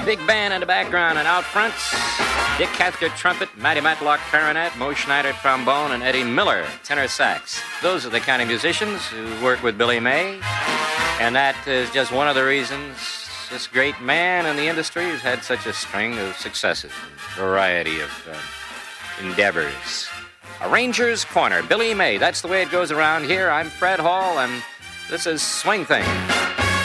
Big band in the background, and out front, Dick Cathcart trumpet, Matty Matlock clarinet, Mo Schneider trombone, and Eddie Miller tenor sax. Those are the kind of musicians who work with Billy May, and that is just one of the reasons this great man in the industry has had such a string of successes, a variety of endeavors. Arranger's Corner, Billy May. That's the way it goes around here. I'm Fred Hall, and this is Swing Thing.